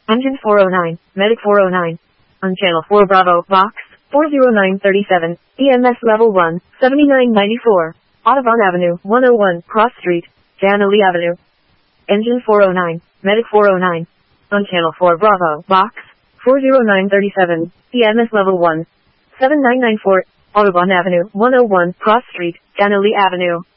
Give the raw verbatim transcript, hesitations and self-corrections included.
Engine four oh nine, Medic four oh nine. On Channel four Bravo, Box, four oh nine thirty-seven, E M S Level one, seventy-nine ninety-four. Audubon Avenue, one oh one, Cross Street, Jana Lee Avenue. Engine four oh nine, Medic four oh nine. On Channel four Bravo, Box, four oh nine thirty-seven, E M S Level one, seventy-nine ninety-four. Audubon Avenue, one oh one, Cross Street, Jana Lee Avenue.